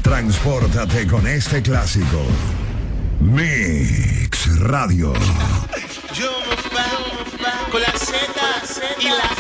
Transpórtate con este clásico. Mix Radio. Con la Z y la